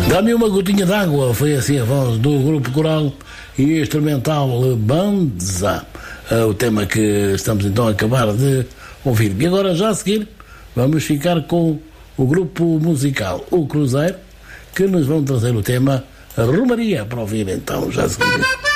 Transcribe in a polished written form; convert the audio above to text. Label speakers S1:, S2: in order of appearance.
S1: Dá-me uma gotinha d'água, foi assim a voz do grupo coral e instrumental Banza, o tema que estamos então a acabar de ouvir. E agora, já a seguir, vamos ficar com o grupo musical O Cruzeiro, que nos vão trazer o tema Romaria para ouvir então, já a seguir.